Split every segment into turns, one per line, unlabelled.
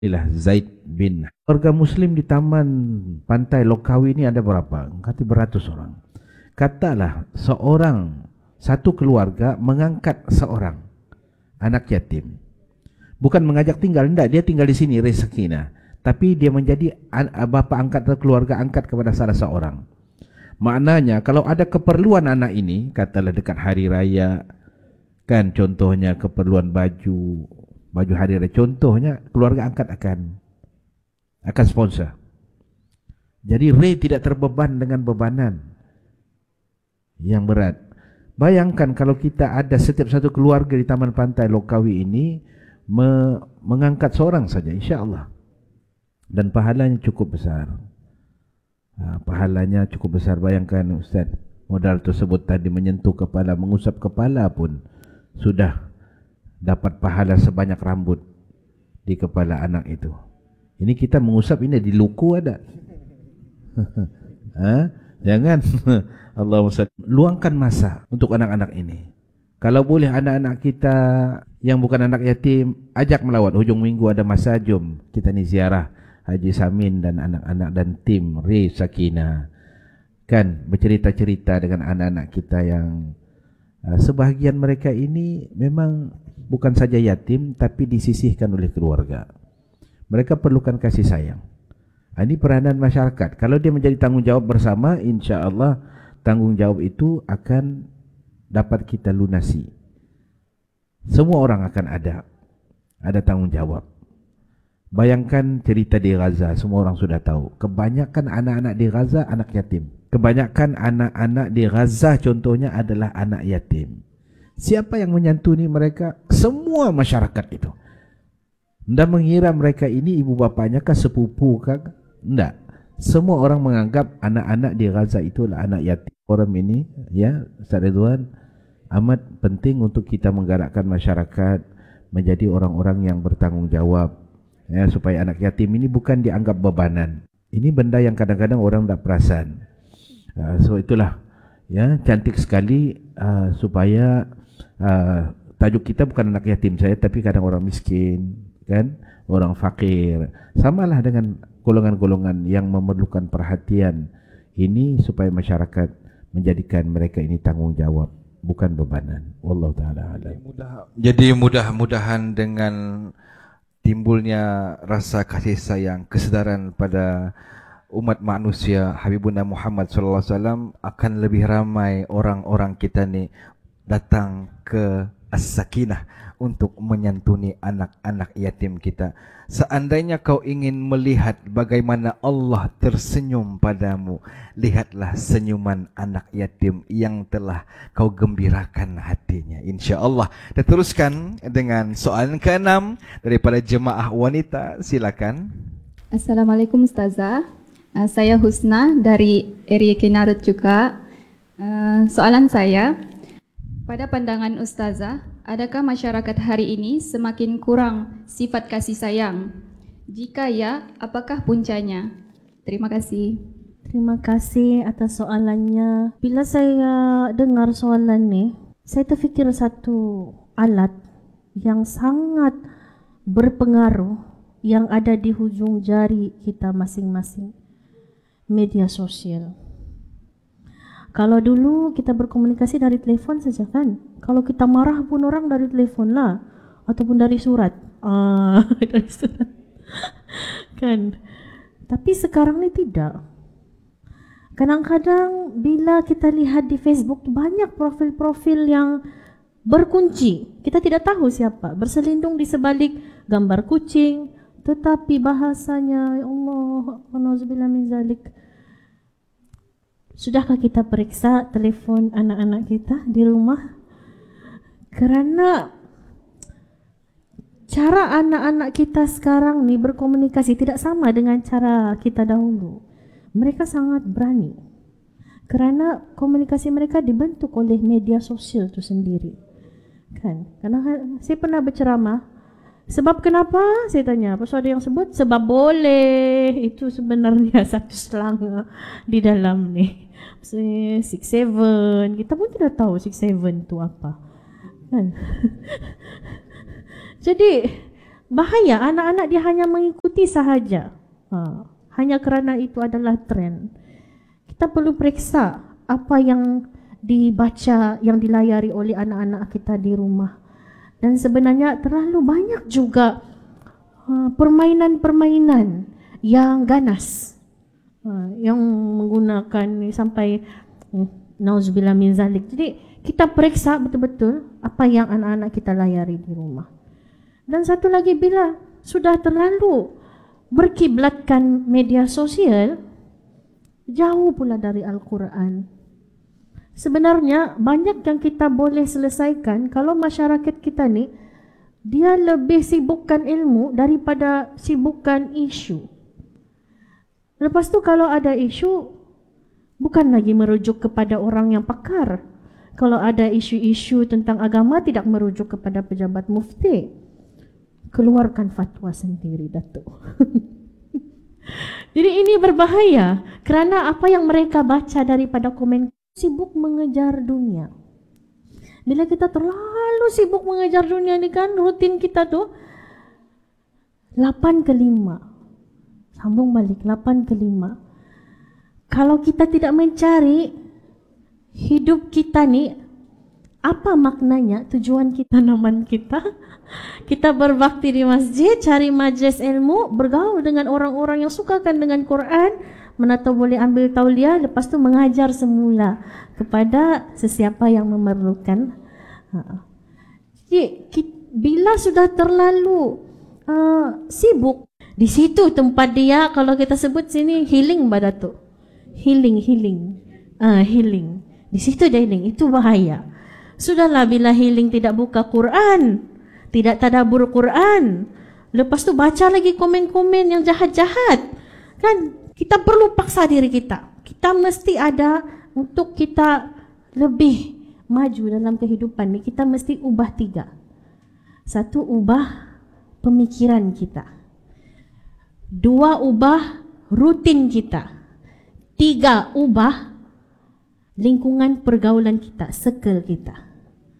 Inilah Zaid bin. Warga Muslim di Taman Pantai Lokawi ini ada berapa? Kata beratus orang. Katalah satu keluarga mengangkat seorang anak yatim. Bukan mengajak tinggal, tidak. Dia tinggal di sini, rezekinya. Tapi dia menjadi bapa angkat atau keluarga angkat kepada salah seorang. Maknanya kalau ada keperluan anak ini, katalah dekat hari raya, kan contohnya keperluan baju hari raya, contohnya keluarga angkat akan sponsor. Jadi Ray tidak terbeban dengan bebanan yang berat. Bayangkan kalau kita ada setiap satu keluarga di Taman Pantai Lokawi ini mengangkat seorang saja, insya Allah, dan pahalanya cukup besar. Pahalanya cukup besar. Bayangkan Ustaz, modal tersebut tadi menyentuh kepala, mengusap kepala pun sudah dapat pahala sebanyak rambut di kepala anak itu. Ini kita mengusap, ini di luku ada. Jangan. Allahumma luangkan masa untuk anak-anak ini. Kalau boleh anak-anak kita yang bukan anak yatim, ajak melawat. Hujung minggu ada masa, jom kita ni ziarah Haji Samin dan anak-anak dan tim Ray Sakina. Kan bercerita-cerita dengan anak-anak kita yang sebahagian mereka ini memang bukan saja yatim, tapi disisihkan oleh keluarga. Mereka perlukan kasih sayang. Ini peranan masyarakat. Kalau dia menjadi tanggungjawab bersama, insya Allah tanggungjawab itu akan dapat kita lunasi. Semua orang akan ada tanggungjawab. Bayangkan cerita di Gaza, semua orang sudah tahu. Kebanyakan anak-anak di Gaza anak yatim. Kebanyakan anak-anak di Gaza contohnya adalah anak yatim. Siapa yang menyantuni mereka? Semua masyarakat itu. Tidak mengira mereka ini ibu bapanya kah, sepupu kah? Tidak. Semua orang menganggap anak-anak di Gaza itu adalah anak yatim. Forum ini, ya Ustaz Ridwan, amat penting untuk kita menggerakkan masyarakat menjadi orang-orang yang bertanggung jawab, ya, supaya anak yatim ini bukan dianggap bebanan. Ini benda yang kadang-kadang orang tidak perasan. So itulah, ya, cantik sekali supaya tajuk kita bukan anak yatim saya, tapi kadang orang miskin, kan, orang fakir. Samalah dengan golongan-golongan yang memerlukan perhatian ini, supaya masyarakat menjadikan mereka ini tanggung jawab, bukan bebanan. Wallahu taala alam.
Jadi mudah-mudahan dengan timbulnya rasa kasih sayang, kesedaran pada umat manusia Habibuna Muhammad sallallahu alaihi wasallam, akan lebih ramai orang-orang kita ni datang ke As-Sakinah untuk menyantuni anak-anak yatim kita. Seandainya kau ingin melihat bagaimana Allah tersenyum padamu, lihatlah senyuman anak yatim yang telah kau gembirakan hatinya. InsyaAllah. Kita teruskan dengan soalan ke-6 daripada jemaah wanita. Silakan.
Assalamualaikum Ustazah. Saya Husna dari area Kinarut juga. Soalan saya, pada pandangan Ustazah, adakah masyarakat hari ini semakin kurang sifat kasih sayang? Jika ya, apakah puncanya? Terima kasih.
Terima kasih atas soalannya. Bila saya dengar soalan ni, saya terfikir satu alat yang sangat berpengaruh yang ada di hujung jari kita masing-masing. Media sosial. Kalau dulu kita berkomunikasi dari telepon saja kan. Kalau kita marah pun orang dari telepon lah, ataupun dari surat. Dari surat. Kan. Tapi sekarang ni tidak. Kadang-kadang bila kita lihat di Facebook banyak profil-profil yang berkunci. Kita tidak tahu siapa, berselindung di sebalik gambar kucing, tetapi bahasanya, ya Allah, auzubillah min zalik. Sudahkah kita periksa telefon anak-anak kita di rumah? Kerana cara anak-anak kita sekarang ni berkomunikasi tidak sama dengan cara kita dahulu. Mereka sangat berani kerana komunikasi mereka dibentuk oleh media sosial itu sendiri. Kan? Karena saya pernah berceramah. Sebab kenapa? Saya tanya. Pasal ada yang sebut sebab boleh. Itu sebenarnya satu slang di dalam ni. 6-7, kita pun tidak tahu 6-7 itu apa, kan? Jadi bahaya. Anak-anak dia hanya mengikuti sahaja, hanya kerana itu adalah trend. Kita perlu periksa apa yang dibaca, yang dilayari oleh anak-anak kita di rumah. Dan sebenarnya terlalu banyak juga permainan-permainan yang ganas, yang menggunakan sampai nauzubillah min zalik. Jadi kita periksa betul-betul apa yang anak-anak kita layari di rumah. Dan satu lagi, bila sudah terlalu berkiblatkan media sosial, jauh pula dari Al-Quran. Sebenarnya banyak yang kita boleh selesaikan kalau masyarakat kita ni dia lebih sibukkan ilmu daripada sibukkan isu. Lepas tu kalau ada isu, bukan lagi merujuk kepada orang yang pakar. Kalau ada isu-isu tentang agama, tidak merujuk kepada pejabat mufti. Keluarkan fatwa sendiri, Datuk. Jadi ini berbahaya kerana apa yang mereka baca daripada komen, sibuk mengejar dunia. Bila kita terlalu sibuk mengejar dunia ni kan, rutin kita tu 8 ke 5. Sambung balik 8 ke 5. Kalau kita tidak mencari hidup kita ni, apa maknanya, tujuan kita, tanaman kita? Kita berbakti di masjid, cari majlis ilmu, bergaul dengan orang-orang yang sukakan dengan Quran, mana tahu boleh ambil tauliah, lepas tu mengajar semula kepada sesiapa yang memerlukan. Jadi bila sudah terlalu sibuk, di situ tempat dia, kalau kita sebut sini healing pada tu, healing. Di situ dia healing, itu bahaya. Sudahlah bila healing tidak buka Quran, tidak tadabbur Quran, lepas tu baca lagi komen-komen yang jahat-jahat, kan? Kita perlu paksa diri kita. Kita mesti ada, untuk kita lebih maju dalam kehidupan ni, kita mesti ubah 3. 1, ubah pemikiran kita. 2, ubah rutin kita. 3, ubah lingkungan pergaulan kita, circle kita.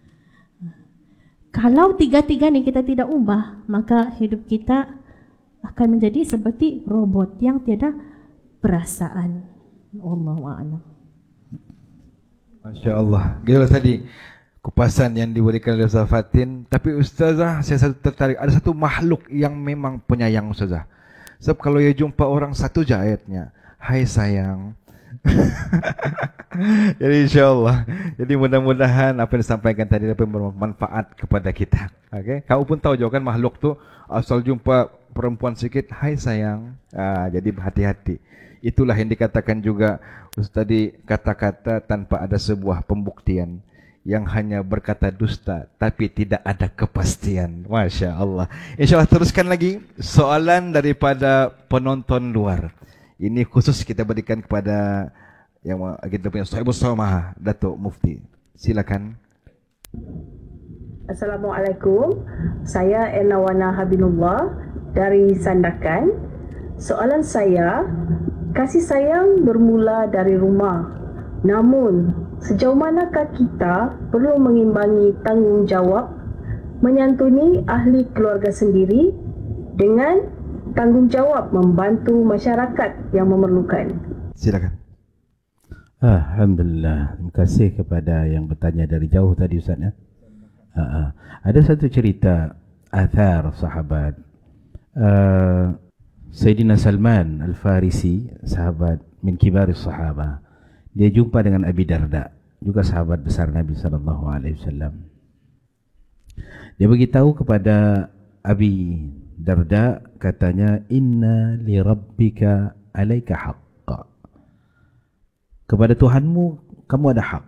Kalau 3-3 ni kita tidak ubah, maka hidup kita akan menjadi seperti robot yang tiada perasaan. Wallahu a'lam.
Masya Allah. Gitulah tadi kupasan yang diberikan oleh Ustaz Fatin. Tapi Ustazah, saya satu tertarik. Ada satu makhluk yang memang penyayang Ustazah. Sebab kalau ia jumpa orang, satu je ayatnya, hai sayang. Jadi insyaAllah, jadi mudah-mudahan apa yang disampaikan tadi dapat bermanfaat kepada kita. Okay? Kamu pun tahu juga kan, makhluk tu asal jumpa perempuan sikit, hai sayang. Jadi hati-hati. Itulah yang dikatakan juga Ustaz tadi, kata-kata tanpa ada sebuah pembuktian, yang hanya berkata dusta tapi tidak ada kepastian. Masya Allah. InsyaAllah teruskan lagi soalan daripada penonton luar. Ini khusus kita berikan kepada yang kita punya Sahibus Samah, Datuk Mufti. Silakan.
Assalamualaikum. Saya Ernawana Habibullah dari Sandakan. Soalan saya, kasih sayang bermula dari rumah. Namun, sejauh manakah kita perlu mengimbangi tanggungjawab menyantuni ahli keluarga sendiri dengan tanggungjawab membantu masyarakat yang memerlukan?
Silakan.
Alhamdulillah. Terima kasih kepada yang bertanya dari jauh tadi Ustaz ya. Ada satu cerita athar sahabat Sayyidina Salman Al-Farisi, sahabat min kibaris sahabah. Dia jumpa dengan Abi Darda, juga sahabat besar Nabi SAW. Dia beritahu kepada Abi Darda, katanya, inna li rabbika alaika haqqa. Kepada Tuhanmu kamu ada hak.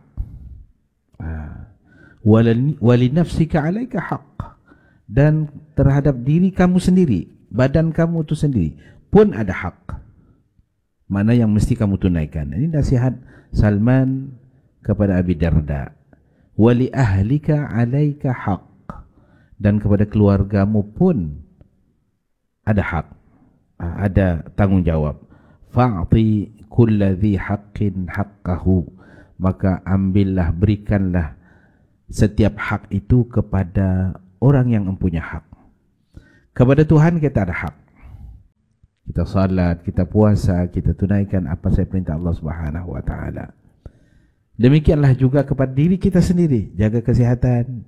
Wali nafsika alaika haqq. Dan terhadap diri kamu sendiri, badan kamu itu sendiri pun ada hak. Mana yang mesti kamu tunaikan. Ini nasihat Salman kepada Abi Darda. Wali ahlika alaika haqq. Dan kepada keluargamu pun ada hak, ada tanggungjawab. Fa'ti kulladhi haqqin haqqahu. Maka ambillah, berikanlah setiap hak itu kepada orang yang mempunyai hak. Kepada Tuhan kita ada hak. Kita salat, kita puasa, kita tunaikan apa saja perintah Allah Subhanahu wa taala. Demikianlah juga kepada diri kita sendiri, jaga kesihatan.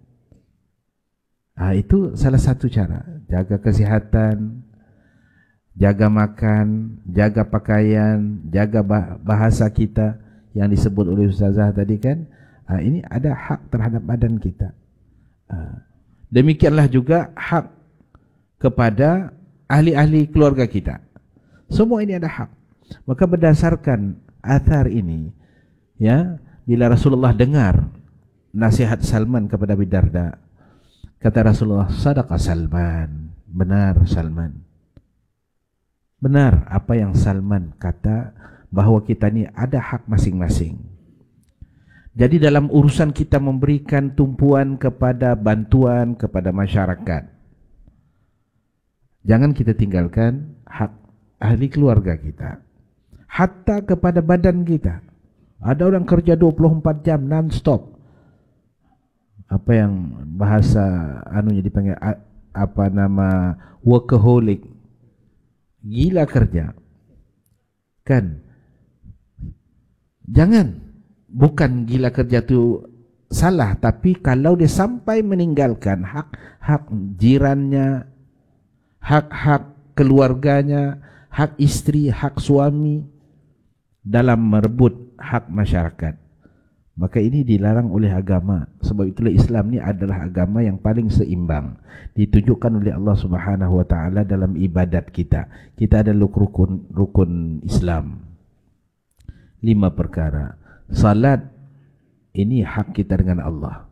Itu salah satu cara, jaga kesihatan, jaga makan, jaga pakaian, jaga bahasa kita yang disebut oleh Ustazah tadi kan. Ini ada hak terhadap badan kita. Demikianlah juga hak kepada ahli-ahli keluarga kita. Semua ini ada hak. Maka berdasarkan athar ini, ya, bila Rasulullah dengar nasihat Salman kepada Abi Darda, kata Rasulullah, sadaqa Salman, benar Salman. Benar apa yang Salman kata, bahwa kita ni ada hak masing-masing. Jadi dalam urusan kita memberikan tumpuan kepada bantuan kepada masyarakat, jangan kita tinggalkan hak ahli keluarga kita. Hatta kepada badan kita. Ada orang kerja 24 jam non-stop. Apa yang bahasa dipanggil workaholic. Gila kerja. Kan? Jangan. Bukan gila kerja tu salah, tapi kalau dia sampai meninggalkan hak-hak jirannya, hak-hak keluarganya, hak istri, hak suami dalam merebut hak masyarakat, maka ini dilarang oleh agama. Sebab itulah Islam ni adalah agama yang paling seimbang, ditunjukkan oleh Allah Subhanahu wa taala dalam ibadat kita. Kita ada rukun Islam, 5 perkara. Salat ini hak kita dengan Allah,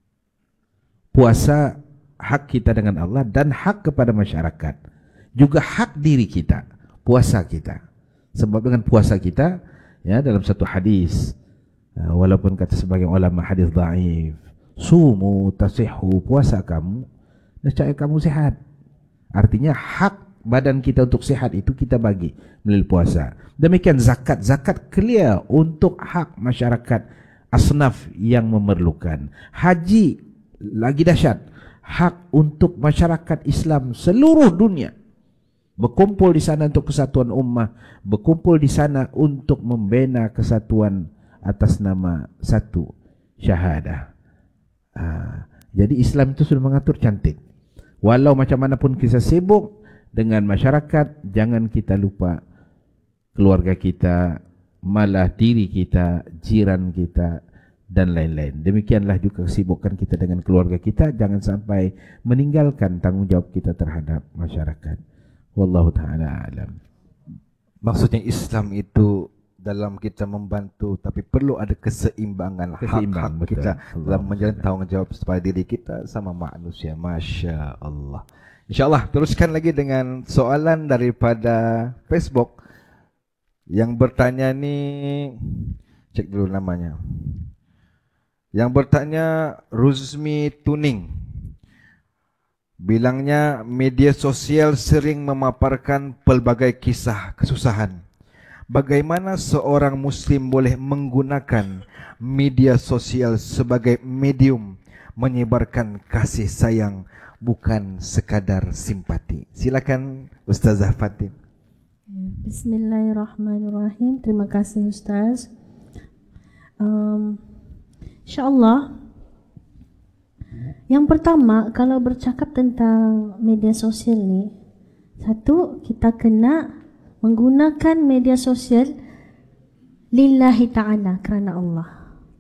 puasa hak kita dengan Allah, dan hak kepada masyarakat, juga hak diri kita, puasa kita. Sebab dengan puasa kita, ya, dalam satu hadis, walaupun kata sebagian ulama hadis dhaif, sumu tasihhu, puasa kamu nescaya kamu sehat. Artinya hak badan kita untuk sehat itu kita bagi melalui puasa. Demikian zakat, zakat clear untuk hak masyarakat asnaf yang memerlukan. Haji lagi dahsyat, hak untuk masyarakat Islam seluruh dunia. Berkumpul di sana untuk kesatuan ummah, berkumpul di sana untuk membina kesatuan atas nama satu syahadah. Jadi Islam itu sudah mengatur cantik. Walau macam mana pun kita sibuk dengan masyarakat, jangan kita lupa keluarga kita, malah diri kita, jiran kita, dan lain-lain. Demikianlah juga kesibukan kita dengan keluarga kita, jangan sampai meninggalkan tanggungjawab kita terhadap masyarakat. Wallahu ta'ala alam.
Maksudnya Islam itu dalam kita membantu, tapi perlu ada keseimbangan hak-hak kita dalam menjalani tanggungjawab kepada diri kita sama manusia. Masya Allah. InsyaAllah teruskan lagi dengan soalan daripada Facebook. Yang bertanya ni, cek dulu namanya. Yang bertanya Ruzmi Tuning. Bilangnya media sosial sering memaparkan pelbagai kisah kesusahan. Bagaimana seorang Muslim boleh menggunakan media sosial sebagai medium menyebarkan kasih sayang, bukan sekadar simpati? Silakan Ustazah Fatin.
Bismillahirrahmanirrahim. Terima kasih Ustaz. InsyaAllah, yang pertama, kalau bercakap tentang media sosial ni, satu, kita kena menggunakan media sosial lillahi ta'ala, kerana Allah.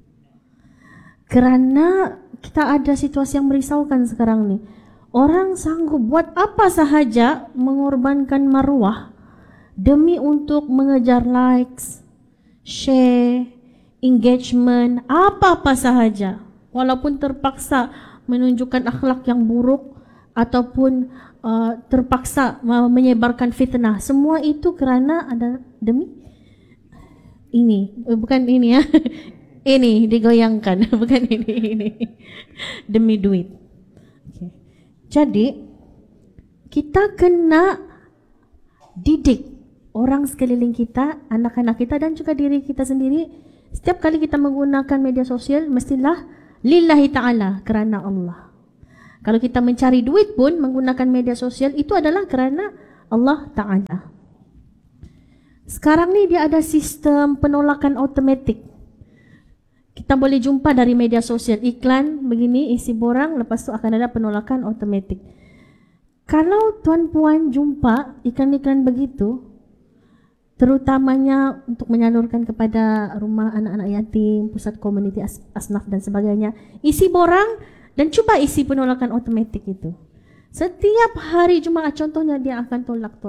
Kerana kita ada situasi yang merisaukan sekarang ni. Orang sanggup buat apa sahaja, mengorbankan maruah demi untuk mengejar likes, share, engagement, apa-apa sahaja, walaupun terpaksa menunjukkan akhlak yang buruk ataupun terpaksa menyebarkan fitnah. Semua itu kerana ada demi ini, bukan ini ya. Ini digoyangkan, bukan ini. Demi duit. Okay. Jadi kita kena didik orang sekeliling kita, anak-anak kita dan juga diri kita sendiri. Setiap kali kita menggunakan media sosial, mestilah lillahi ta'ala, kerana Allah. Kalau kita mencari duit pun menggunakan media sosial, itu adalah kerana Allah Ta'ala. Sekarang ni dia ada sistem penolakan automatik. Kita boleh jumpa dari media sosial iklan begini, isi borang, lepas tu akan ada penolakan automatik. Kalau tuan-puan jumpa iklan-iklan begitu, terutamanya untuk menyalurkan kepada rumah anak-anak yatim, pusat komuniti asnaf dan sebagainya, isi borang dan cuba isi penolakan automatik itu. Setiap hari Jumaat contohnya dia akan tolak.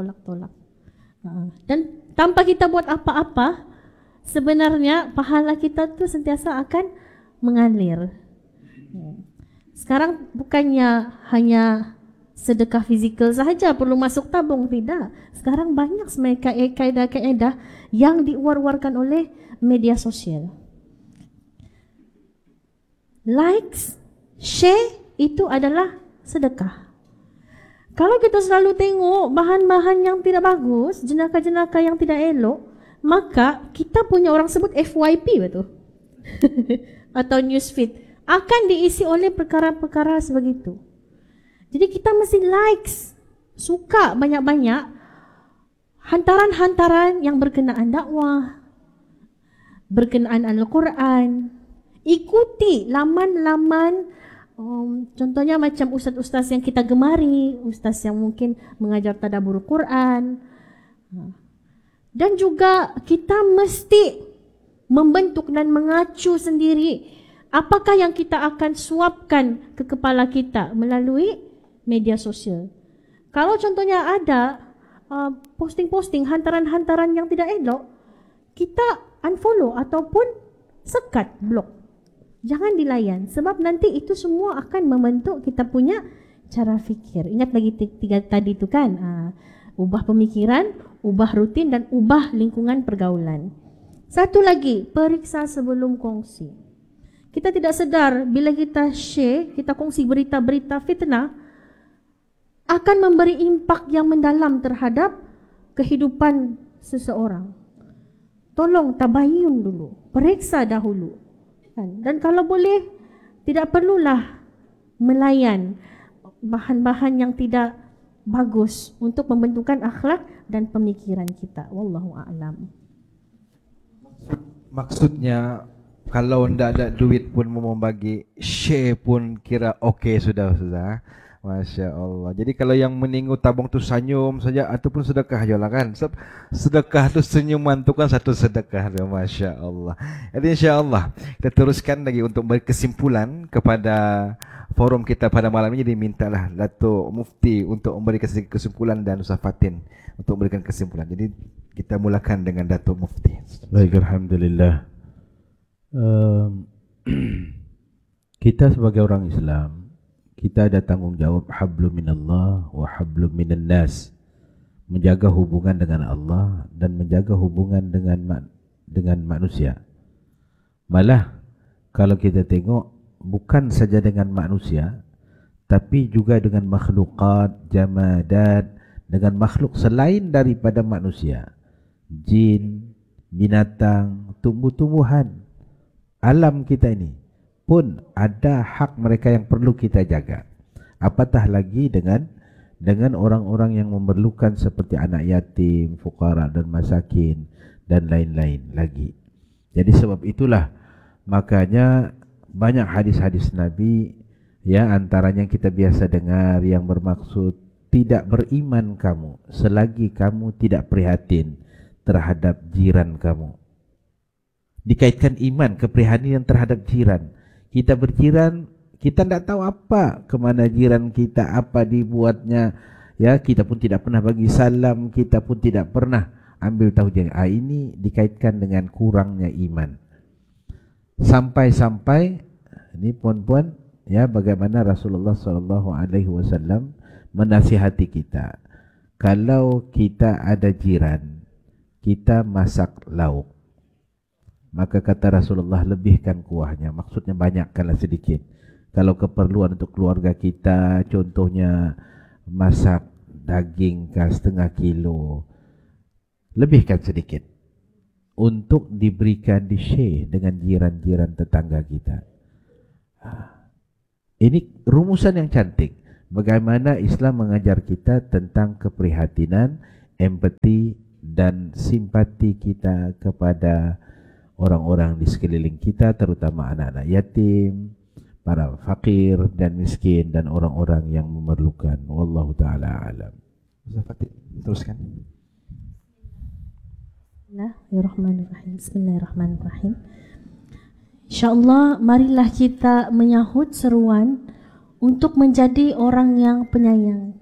Dan tanpa kita buat apa-apa, sebenarnya pahala kita tu sentiasa akan mengalir. Sekarang bukannya hanya sedekah fizikal sahaja perlu masuk tabung, tidak. Sekarang banyak sebenarnya kaedah-kaedah yang diwar-warkan oleh media sosial. Likes, share itu adalah sedekah. Kalau kita selalu tengok bahan-bahan yang tidak bagus, jenaka-jenaka yang tidak elok, maka kita punya orang sebut FYP betul atau newsfeed akan diisi oleh perkara-perkara sebegitu. Jadi kita mesti likes, suka banyak-banyak hantaran-hantaran yang berkenaan dakwah, berkenaan Al-Quran. Ikuti laman-laman, contohnya macam ustaz-ustaz yang kita gemari, ustaz yang mungkin mengajar tadabbur Quran. Dan juga kita mesti membentuk dan mengacu sendiri apakah yang kita akan suapkan ke kepala kita melalui media sosial. Kalau contohnya ada posting-posting hantaran-hantaran yang tidak elok, kita unfollow ataupun sekat, blok. Jangan dilayan sebab nanti itu semua akan membentuk kita punya cara fikir. Ingat lagi tiga tadi itu kan, ubah pemikiran, ubah rutin dan ubah lingkungan pergaulan. Satu lagi, periksa sebelum kongsi. Kita tidak sedar bila kita share, kita kongsi berita-berita fitnah akan memberi impak yang mendalam terhadap kehidupan seseorang. Tolong tabayun dulu, periksa dahulu. Dan kalau boleh, tidak perlulah melayan bahan-bahan yang tidak bagus untuk membentukkan akhlak dan pemikiran kita. Wallahu a'lam.
Maksudnya kalau tidak ada duit pun mau bagi, share pun kira okey sudah. Masya Allah. Jadi kalau yang meninggu tabung tu senyum saja ataupun sedekah je lah kan. Sedekah tu senyuman tu kan satu sedekah tu. Masya Allah. Jadi insya Allah kita teruskan lagi untuk berkesimpulan kepada forum kita pada malam ini. Jadi mintalah Dato' Mufti untuk memberikan kesimpulan dan Ustaz Fatin untuk memberikan kesimpulan. Jadi kita mulakan dengan Dato' Mufti.
Baik, Alhamdulillah. Kita sebagai orang Islam, kita ada tanggungjawab hablum minallah wa hablum minan nas, menjaga hubungan dengan Allah dan menjaga hubungan dengan manusia. Malah kalau kita tengok bukan saja dengan manusia tapi juga dengan makhlukat, jamadat, dengan makhluk selain daripada manusia, jin, binatang, tumbuh-tumbuhan, alam kita ini pun ada hak mereka yang perlu kita jaga. Apatah lagi dengan orang-orang yang memerlukan seperti anak yatim, fuqara dan masakin dan lain-lain lagi. Jadi sebab itulah makanya banyak hadis-hadis Nabi ya, antaranya yang kita biasa dengar yang bermaksud tidak beriman kamu selagi kamu tidak prihatin terhadap jiran kamu. Dikaitkan iman, keprihatinan terhadap jiran. Kita berjiran, kita tidak tahu apa kemana jiran kita, apa dibuatnya. Ya, kita pun tidak pernah bagi salam, kita pun tidak pernah ambil tahu jangan. Ini dikaitkan dengan kurangnya iman. Sampai-sampai ini puan-puan ya, bagaimana Rasulullah SAW menasihati kita. Kalau kita ada jiran, kita masak lauk, maka kata Rasulullah lebihkan kuahnya. Maksudnya banyakkanlah sedikit. Kalau keperluan untuk keluarga kita, contohnya masak daging setengah kilo, lebihkan sedikit untuk diberikan di share dengan jiran-jiran tetangga kita. Ini rumusan yang cantik. Bagaimana Islam mengajar kita tentang keprihatinan, empati dan simpati kita kepada orang-orang di sekeliling kita, terutama anak-anak yatim, para fakir dan miskin dan orang-orang yang memerlukan. Wallahu taala alam.
Ustaz Fatih, teruskan.
Bismillahirrahmanirrahim. Bismillahirrahmanirrahim. InsyaAllah marilah kita menyahut seruan untuk menjadi orang yang penyayang.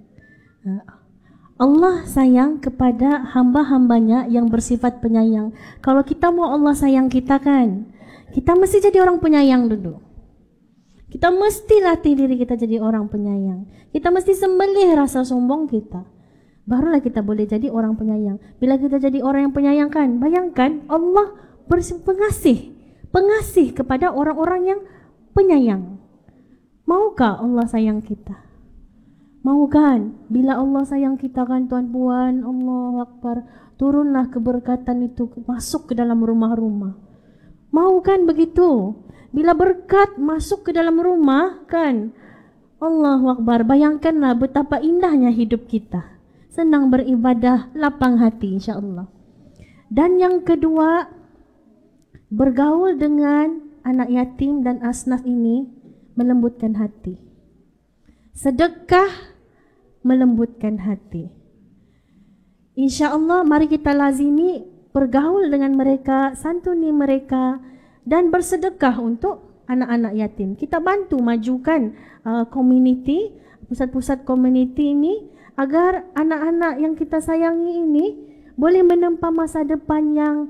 Allah sayang kepada hamba-hambanya yang bersifat penyayang. Kalau kita mau Allah sayang kita kan, kita mesti jadi orang penyayang dulu. Kita mesti latih diri kita jadi orang penyayang. Kita mesti sembelih rasa sombong kita. Barulah kita boleh jadi orang penyayang. Bila kita jadi orang yang penyayang kan, bayangkan Allah pengasih kepada orang-orang yang penyayang. Maukah Allah sayang kita? Mau kan? Bila Allah sayang kita kan tuan-puan, Allahu Akbar, turunlah keberkatan itu masuk ke dalam rumah-rumah. Mau kan begitu? Bila berkat masuk ke dalam rumah kan, Allahu Akbar, bayangkanlah betapa indahnya hidup kita. Senang beribadah, lapang hati insya-Allah. Dan yang kedua, bergaul dengan anak yatim dan asnaf ini melembutkan hati. Sedekah melembutkan hati. InsyaAllah mari kita lazimi bergaul dengan mereka, santuni mereka dan bersedekah untuk anak-anak yatim. Kita bantu majukan community, pusat-pusat community ini agar anak-anak yang kita sayangi ini boleh menempa masa depan yang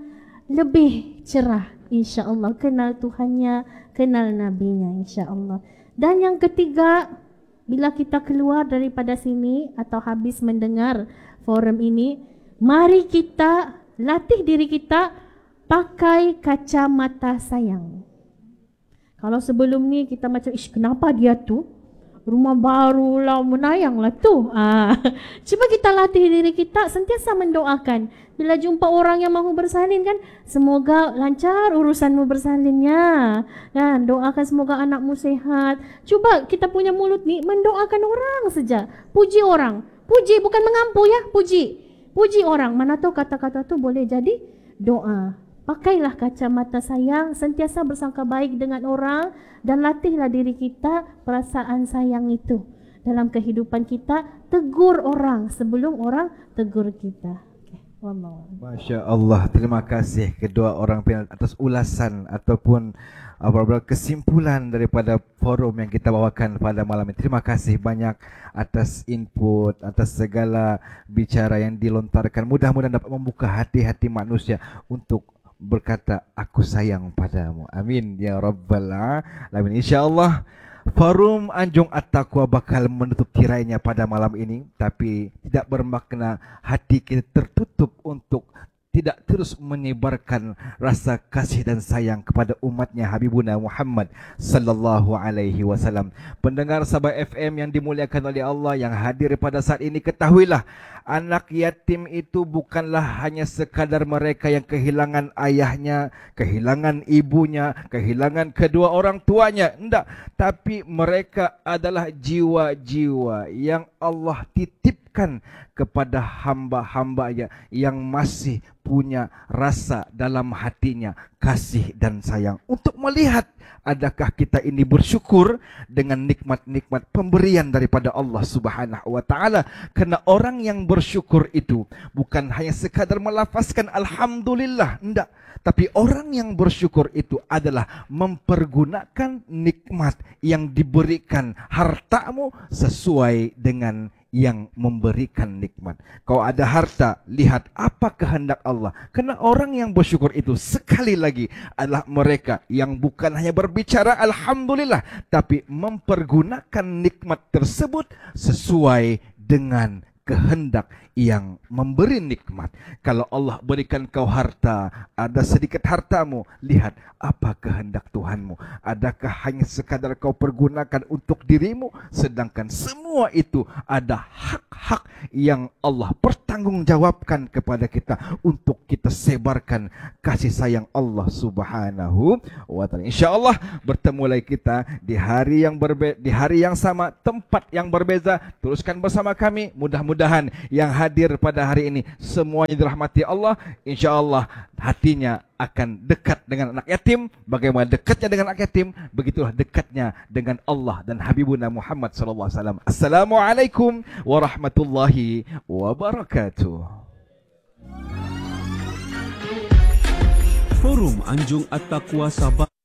lebih cerah insya-Allah, kenal Tuhannya, kenal Nabinya insya-Allah. Dan yang ketiga, bila kita keluar daripada sini atau habis mendengar forum ini, mari kita latih diri kita pakai kacamata sayang. Kalau sebelum ni kita macam, kenapa dia tu? Rumah baru lah, menayang lah tu. Cuba kita latih diri kita sentiasa mendoakan. Bila jumpa orang yang mahu bersalin kan, semoga lancar urusanmu bersalinnya. Kan, doakan semoga anakmu sehat. Cuba kita punya mulut ni mendoakan orang saja. Puji orang. Puji bukan mengampu ya, puji. Puji orang. Mana tahu kata-kata tu boleh jadi doa. Pakailah kacamata sayang, sentiasa bersangka baik dengan orang dan latihlah diri kita perasaan sayang itu dalam kehidupan kita. Tegur orang sebelum orang tegur kita. Wallahu.
Masya Allah, terima kasih kedua orang panel atas ulasan ataupun kesimpulan daripada forum yang kita bawakan pada malam ini. Terima kasih banyak atas input, atas segala bicara yang dilontarkan. Mudah-mudahan dapat membuka hati-hati manusia untuk berkata, aku sayang padamu. Amin ya rabbal alamin. InsyaAllah forum Anjung At-Taqwa bakal menutup tirainya pada malam ini, tapi tidak bermakna hati kita tertutup untuk tidak terus menyebarkan rasa kasih dan sayang kepada umatnya Habibuna Muhammad sallallahu alaihi wasallam. Pendengar Sabah FM yang dimuliakan oleh Allah yang hadir pada saat ini, ketahuilah anak yatim itu bukanlah hanya sekadar mereka yang kehilangan ayahnya, kehilangan ibunya, kehilangan kedua orang tuanya. Tidak, tapi mereka adalah jiwa-jiwa yang Allah titipkan kepada hamba-hambanya yang masih punya rasa dalam hatinya kasih dan sayang, untuk melihat adakah kita ini bersyukur dengan nikmat-nikmat pemberian daripada Allah Subhanahu wa taala. Karena orang yang bersyukur itu bukan hanya sekadar melafazkan alhamdulillah, enggak, tapi orang yang bersyukur itu adalah mempergunakan nikmat yang diberikan hartamu sesuai dengan yang memberikan nikmat. Kau ada harta, lihat apa kehendak Allah. Karena orang yang bersyukur itu sekali lagi adalah mereka yang bukan hanya berbicara alhamdulillah, tapi mempergunakan nikmat tersebut sesuai dengan kehendak yang memberi nikmat. Kalau Allah berikan kau harta, ada sedikit hartamu, lihat apa kehendak Tuhanmu. Adakah hanya sekadar kau pergunakan untuk dirimu, sedangkan semua itu ada hak-hak yang Allah pertanggungjawabkan kepada kita untuk kita sebarkan kasih sayang Allah Subhanahu wa taala. Insyaallah bertemu lagi kita di hari yang sama, tempat yang berbeza. Teruskan bersama kami. Mudah-mudahan yang hadir pada hari ini semuanya dirahmati Allah. InsyaAllah hatinya akan dekat dengan anak yatim. Bagaimana dekatnya dengan anak yatim, begitulah dekatnya dengan Allah dan Habibuna Muhammad SAW. Assalamualaikum warahmatullahi wabarakatuh.
Forum Anjung At-Taqwa Sabah.